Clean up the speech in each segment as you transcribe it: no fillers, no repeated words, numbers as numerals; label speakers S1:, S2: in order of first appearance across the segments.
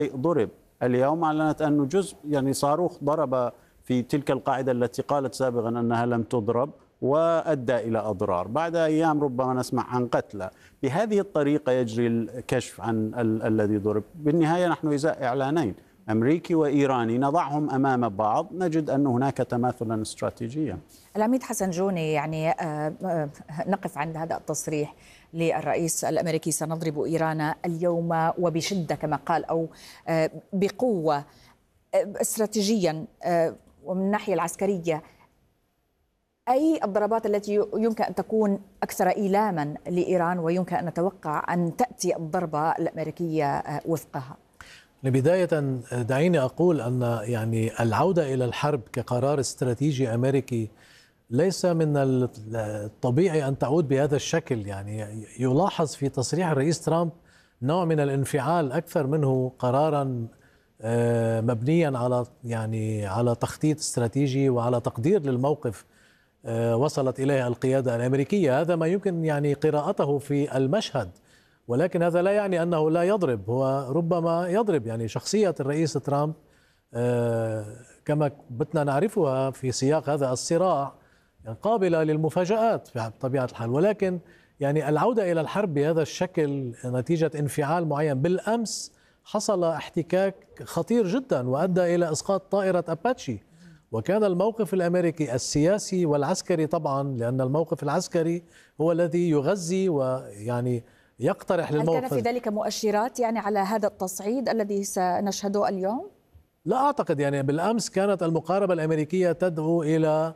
S1: ضرب. اليوم أعلنت أنه جزء صاروخ ضرب في تلك القاعدة التي قالت سابقا أنها لم تضرب وأدى إلى أضرار. بعد أيام ربما نسمع عن قتلى. بهذه الطريقة يجري الكشف عن الذي ضرب. بالنهاية نحن إزاء إعلانين أمريكي وإيراني نضعهم أمام بعض نجد أن هناك تماثلا استراتيجيا.
S2: العميد حسن جوني، نقف عند هذا التصريح للرئيس الأمريكي: سنضرب إيران اليوم وبشدة كما قال، أو بقوة. استراتيجيا ومن الناحية العسكرية، أي الضربات التي يمكن أن تكون أكثر إيلاما لإيران ويمكن أن نتوقع أن تأتي الضربة الأمريكية وفقها؟
S3: بداية دعيني أقول أن العودة إلى الحرب كقرار استراتيجي أمريكي ليس من الطبيعي أن تعود بهذا الشكل. يلاحظ في تصريح الرئيس ترامب نوع من الانفعال أكثر منه قرارا مبنيا على تخطيط استراتيجي وعلى تقدير للموقف وصلت إليه القيادة الأمريكية. هذا ما يمكن قراءته في المشهد، ولكن هذا لا يعني أنه لا يضرب. هو ربما يضرب. شخصية الرئيس ترامب كما بتنا نعرفها في سياق هذا الصراع قابلة للمفاجآت بطبيعة الحال، ولكن العودة إلى الحرب بهذا الشكل نتيجة انفعال معين. بالأمس حصل احتكاك خطير جدا وأدى إلى إسقاط طائرة أباتشي، وكان الموقف الأمريكي السياسي والعسكري طبعا، لأن الموقف العسكري هو الذي يغذي يقترح للموقف.
S2: هل كان في ذلك مؤشرات على هذا التصعيد الذي سنشهده اليوم؟
S3: لا أعتقد. بالأمس كانت المقاربة الأمريكية تدعو إلى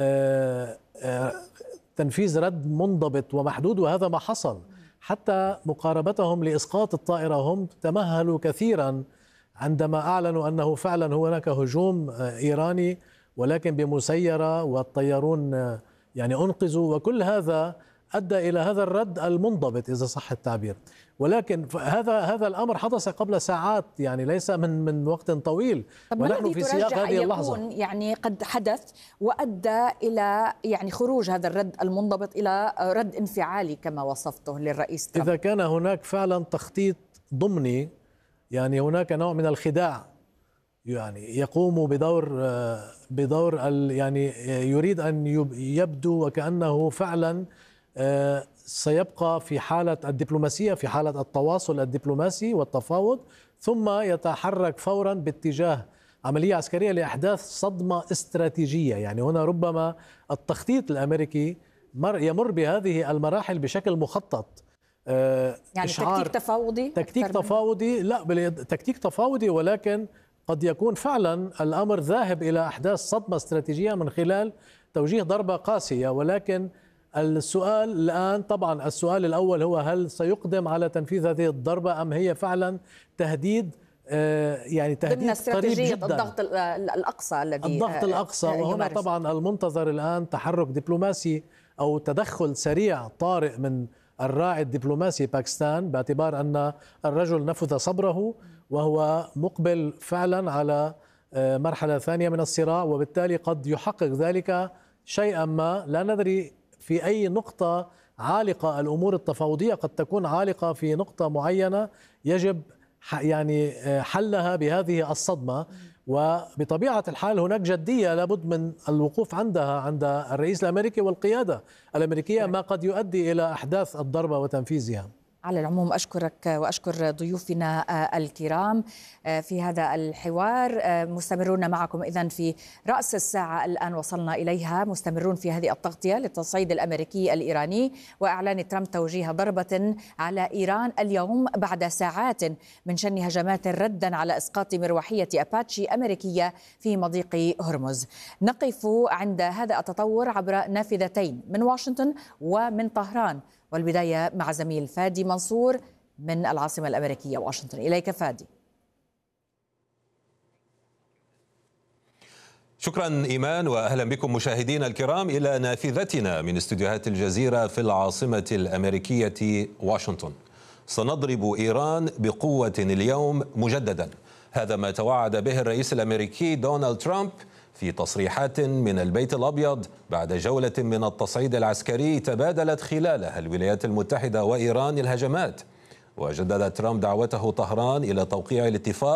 S3: تنفيذ رد منضبط ومحدود، وهذا ما حصل. حتى مقاربتهم لإسقاط الطائرة هم تمهلوا كثيرا عندما أعلنوا أنه فعلا هناك هجوم إيراني، ولكن بمسيرة والطيارون أنقذوا، وكل هذا أدى إلى هذا الرد المنضبط إذا صح التعبير. ولكن هذا الأمر حدث قبل ساعات، ليس من وقت طويل،
S2: ونحن في سياق هذه اللحظة. قد حدث وأدى إلى خروج هذا الرد المنضبط إلى رد انفعالي كما وصفته للرئيس ترامب.
S3: إذا كان هناك فعلا تخطيط ضمني، هناك نوع من الخداع، يقوم بدور يريد أن يبدو وكأنه فعلا سيبقى في حالة الدبلوماسية، في حالة التواصل الدبلوماسي والتفاوض، ثم يتحرك فورا باتجاه عملية عسكرية لإحداث صدمة استراتيجية. هنا ربما التخطيط الأمريكي يمر بهذه المراحل بشكل مخطط.
S2: تكتيك تفاوضي؟
S3: تكتيك تفاوضي، ولكن قد يكون فعلا الأمر ذاهب إلى إحداث صدمة استراتيجية من خلال توجيه ضربة قاسية. ولكن السؤال الآن، طبعا السؤال الأول هو: هل سيقدم على تنفيذ هذه الضربة أم هي فعلا تهديد تهديد قريب جدا؟
S2: الضغط الأقصى
S3: الضغط الأقصى. وهنا طبعا المنتظر الآن تحرك دبلوماسي أو تدخل سريع طارئ من الراعي الدبلوماسي باكستان، باعتبار أن الرجل نفذ صبره وهو مقبل فعلا على مرحلة ثانية من الصراع، وبالتالي قد يحقق ذلك شيئا ما. لا ندري في أي نقطة عالقة الأمور التفاوضية، قد تكون عالقة في نقطة معينة يجب حلها بهذه الصدمة. وبطبيعة الحال هناك جدية لابد من الوقوف عندها عند الرئيس الأمريكي والقيادة الأمريكية، ما قد يؤدي إلى أحداث الضربة وتنفيذها.
S2: على العموم أشكرك وأشكر ضيوفنا الكرام في هذا الحوار. مستمرون معكم إذن في رأس الساعة الآن وصلنا إليها، مستمرون في هذه التغطية للتصعيد الأمريكي الإيراني وإعلان ترامب توجيه ضربة على إيران اليوم بعد ساعات من شن هجمات ردا على إسقاط مروحية أباتشي أمريكية في مضيق هرمز. نقف عند هذا التطور عبر نافذتين من واشنطن ومن طهران، والبداية مع زميل فادي منصور من العاصمة الأمريكية واشنطن. إليك فادي.
S4: شكرا إيمان، وأهلا بكم مشاهدينا الكرام إلى نافذتنا من استديوهات الجزيرة في العاصمة الأمريكية واشنطن. سنضرب إيران بقوة اليوم مجددا، هذا ما توعد به الرئيس الأمريكي دونالد ترامب في تصريحات من البيت الأبيض بعد جولة من التصعيد العسكري تبادلت خلالها الولايات المتحدة وإيران الهجمات. وجدد ترامب دعوته طهران إلى توقيع الاتفاق